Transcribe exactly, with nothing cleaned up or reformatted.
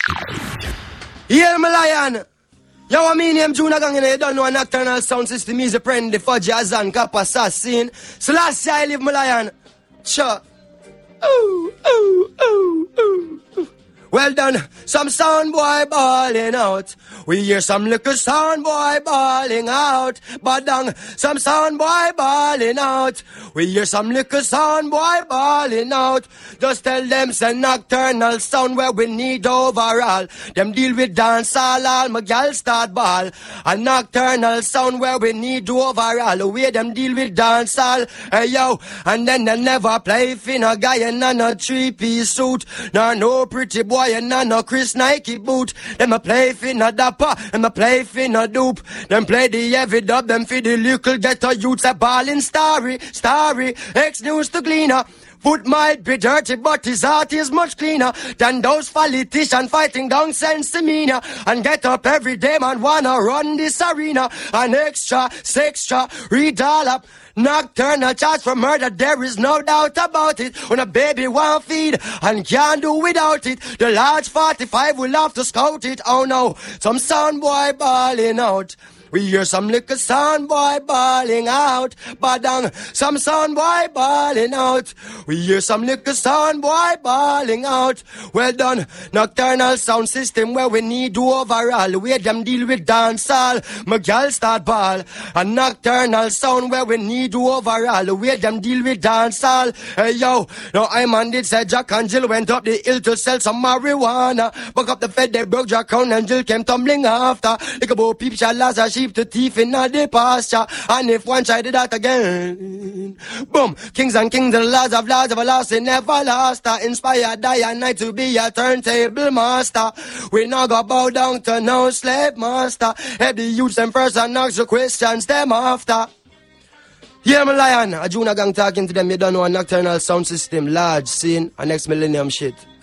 Yeah, my lion. Yo, I mean, I'm Juna Gang, you don't know a nocturnal sound system. He's a friend, the Fudge, Azan, Kappa, Assassin. So last year I live, my lion. Sure. Ooh, ooh, ooh, ooh, ooh. Well done, some sound boy balling out. We hear some little sound boy balling out. Badang, some sound boy balling out. We hear some little sound boy balling out. Just tell them say nocturnal sound where we need overall. Them deal with dance all, all my gal start ball. A nocturnal sound where we need overall. The way them deal with dance all, hey yo. And then they never play fin a guy in a three-piece suit. Nor no pretty boy and no Chris Nike boot. Them a play fin a dapper, them a play fin a dupe. Them play the heavy dub, them feed the little ghetto youths a ballin' starry, starry. Ex-news to cleaner. Foot might be dirty, but his heart is much cleaner than those politicians fighting down sense demeanor. And get up every day, man, wanna run this arena. An extra, sextra, read all up. Nocturnal charge for murder, there is no doubt about it. When a baby won't feed and can't do without it, the large forty-five will have to scout it. Oh no, some sound boy balling out. We hear some little sound boy bawling out. Badang, some sound boy bawling out. We hear some little sound boy bawling out. Well done, nocturnal sound system where we need to overall. Where them deal with dancehall, my gal start ball. A nocturnal sound where we need to overall. Where them deal with dancehall. Hey yo, now I'm on it said Jack and Jill went up the hill to sell some marijuana. Buck up the fed, they broke Jack Crown and Jill came tumbling after. Like about peep shall last a sheep to thief in the pasture. And if one tried that again, boom, kings and kings and laws of laws everlasting everlasting. Inspired day and night to be a turntable master. We not go bow down to no slave master. Have the youths them first and ask the questions them after. Yeah, my lion, a Juna Gang talking to them. You don't know a nocturnal sound system, large scene, a next millennium shit.